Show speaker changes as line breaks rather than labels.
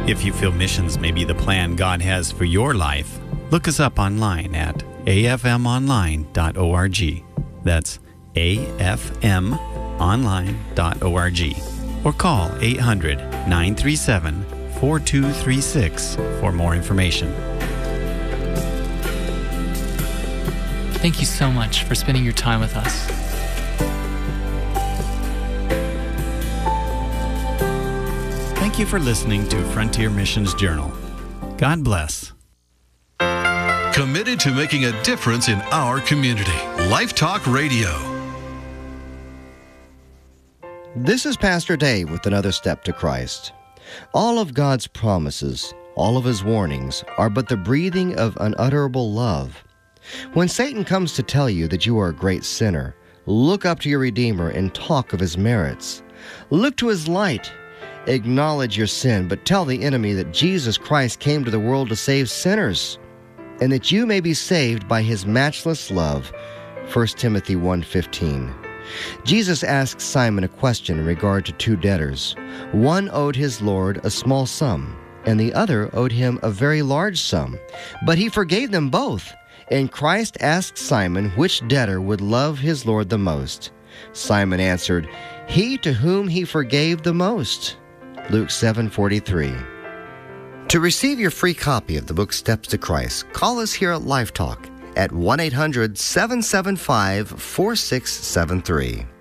If you feel missions may be the plan God has for your life, look us up online at afmonline.org. That's afmonline.org. Or call 800-937-4236 for more information.
Thank you so much for spending your time with us.
Thank you for listening to Frontier Missions Journal. God bless.
Committed to making a difference in our community. Life Talk Radio.
This is Pastor Dave with another step to Christ. All of God's promises, all of His warnings, are but the breathing of unutterable love. When Satan comes to tell you that you are a great sinner, look up to your Redeemer and talk of His merits. Look to His light. Acknowledge your sin, but tell the enemy that Jesus Christ came to the world to save sinners, and that you may be saved by His matchless love. 1 Timothy 1:15. Jesus asked Simon a question in regard to two debtors. One owed his Lord a small sum, and the other owed him a very large sum. But He forgave them both. And Christ asked Simon which debtor would love his Lord the most. Simon answered, "He to whom He forgave the most." Luke 7:43. To receive your free copy of the book Steps to Christ, call us here at Life Talk at 1-800-775-4673.